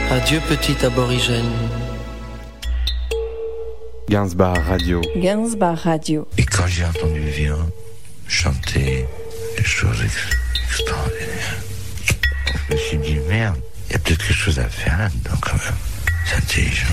Adieu petit aborigène. Gainsbar Radio. Gainsbar Radio. Et quand j'ai entendu Vian chanter des choses extraordinaires, je me suis dit merde, il y a peut-être quelque chose à faire là-dedans quand même. C'est intelligent.